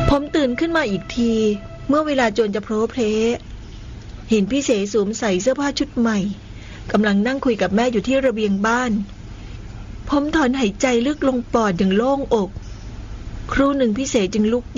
ผมตื่นขึ้นมาอีกทีเมื่อเวลาจนจะโผล่เพลเห็นพี่เสสวมใส่เสื้อผ้าชุดใหม่กำลังนั่งคุยกับแม่อยู่ที่ระเบียงบ้านผมถอนหายใจลึกลงปอดอย่างโล่งอกครู่หนึ่งพี่เสจึงลุก